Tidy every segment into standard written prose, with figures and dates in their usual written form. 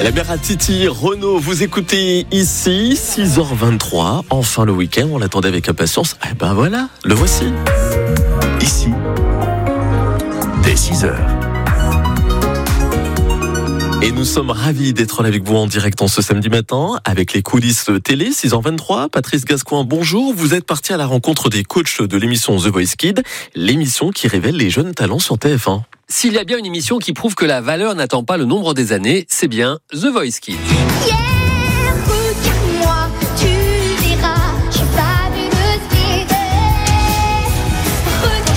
La mère à Titi, Renaud, vous écoutez ici, 6h23, enfin le week-end, on l'attendait avec impatience. Eh ben voilà, le voici. Ici, dès 6h. Et nous sommes ravis d'être là avec vous en direct en ce samedi matin, avec les coulisses télé, 6h23. Patrice Gascoin, bonjour. Vous êtes parti à la rencontre des coachs de l'émission The Voice Kids, l'émission qui révèle les jeunes talents sur TF1. S'il y a bien une émission qui prouve que la valeur n'attend pas le nombre des années, c'est bien The Voice Kids. Yeah, regarde-moi, tu verras, je suis fabuleuse, regarde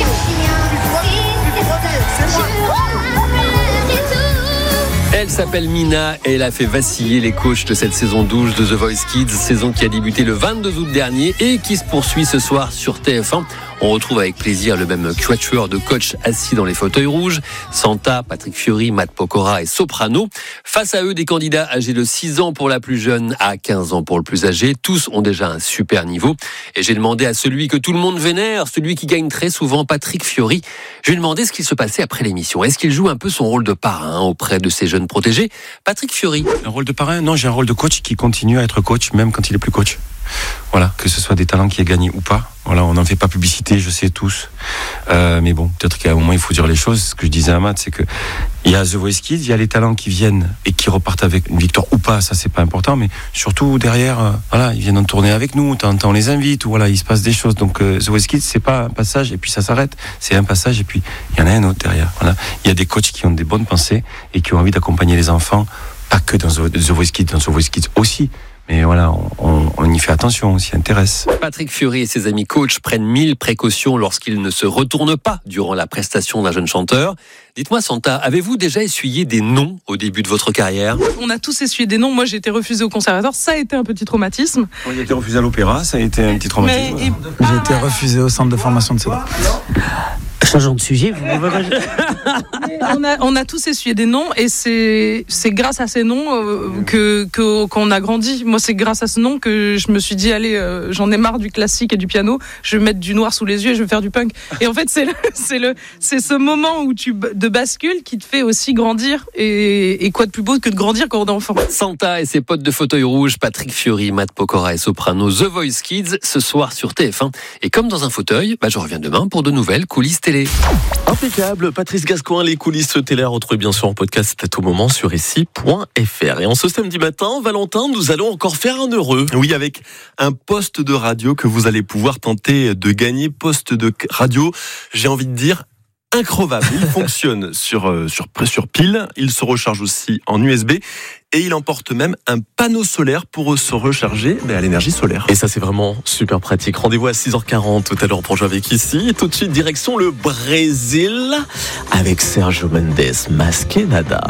bien, Elle s'appelle Mina et elle a fait vaciller les coachs de cette saison 12 de The Voice Kids, saison qui a débuté le 22 août dernier et qui se poursuit ce soir sur TF1. On retrouve avec plaisir le même quatuor de coachs assis dans les fauteuils rouges, Santa, Patrick Fiori, Matt Pokora et Soprano. Face à eux, des candidats âgés de 6 ans pour la plus jeune à 15 ans pour le plus âgé. Tous ont déjà un super niveau. Et j'ai demandé à celui que tout le monde vénère, celui qui gagne très souvent, Patrick Fiori. Je lui ai demandé ce qu'il se passait après l'émission. Est-ce qu'il joue un peu son rôle de parrain auprès de ses jeunes protégés? Patrick Fiori. Un rôle de parrain? Non, j'ai un rôle de coach qui continue à être coach même quand il est plus coach. Voilà, que ce soit des talents qui aient gagné ou pas. Voilà, on n'en fait pas publicité, je sais tous. Mais bon, peut-être qu'à un moment il faut dire les choses. Ce que je disais à Matt, c'est que il y a The Voice Kids, il y a les talents qui viennent et qui repartent avec une victoire ou pas. Ça, c'est pas important, mais surtout derrière, voilà, ils viennent en tournée avec nous. On les invite ou voilà, il se passe des choses. Donc The Voice Kids, c'est pas un passage et puis ça s'arrête. C'est un passage et puis il y en a un autre derrière. Voilà, il y a des coachs qui ont des bonnes pensées et qui ont envie d'accompagner les enfants, pas que dans The Voice Kids, dans The Voice Kids aussi. Mais voilà, on y fait attention, on s'y intéresse. Patrick Fiori et ses amis coachs prennent 1000 précautions lorsqu'ils ne se retournent pas durant la prestation d'un jeune chanteur. Dites-moi Santa, avez-vous déjà essuyé des noms au début de votre carrière? On a tous essuyé des noms. Moi, j'ai été refusée au conservatoire. Ça a été un petit traumatisme. J'ai été refusé à l'opéra, ça a été un petit traumatisme. J'ai été refusé au centre de formation de Cédric. Changeons de sujet, vous on a tous essuyé des noms et c'est grâce à ces noms qu'on a grandi. Moi, c'est grâce à ce nom que je me suis dit, allez, j'en ai marre du classique et du piano, je vais mettre du noir sous les yeux et je vais faire du punk. Et en fait, c'est ce moment où de bascule qui te fait aussi grandir. Et quoi de plus beau que de grandir quand on est enfant. Santa et ses potes de fauteuil rouge, Patrick Fiori, Matt Pokora et Soprano, The Voice Kids, ce soir sur TF1. Et comme dans un fauteuil, je reviens demain pour de nouvelles coulisses télé. Impeccable, Patrice Gascoin, les coulisses télé à retrouver bien sûr en podcast à tout moment sur ici.fr. Et en ce samedi matin, Valentin, nous allons encore faire un heureux. Oui, avec un poste de radio que vous allez pouvoir tenter de gagner. Poste de radio, j'ai envie de dire, increvable. Il fonctionne sur pile, il se recharge aussi en USB et il emporte même un panneau solaire pour se recharger à l'énergie solaire. Et ça, c'est vraiment super pratique. Rendez-vous à 6h40 tout à l'heure pour jouer avec ici. Et tout de suite, direction le Brésil avec Sergio Mendes, Masqué Nada.